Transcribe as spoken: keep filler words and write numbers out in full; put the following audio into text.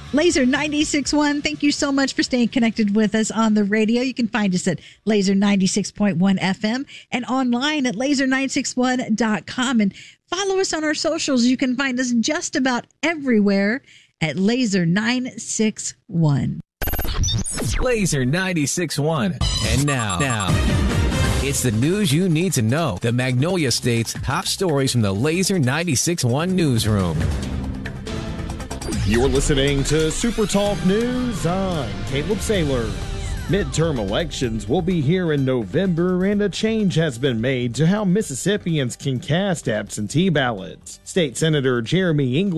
Laser ninety-six point one, thank you so much for staying connected with us on the radio. You can find us at Laser ninety-six point one F M and online at laser nine six one dot com. And follow us on our socials. You can find us just about everywhere at Laser nine six one. Laser ninety-six point one. And now, now, it's the news you need to know. The Magnolia State's top stories from the Laser ninety-six point one newsroom. You're listening to Super Talk News. I'm Caleb Saylor. Midterm elections will be here in November, and a change has been made to how Mississippians can cast absentee ballots. State Senator Jeremy English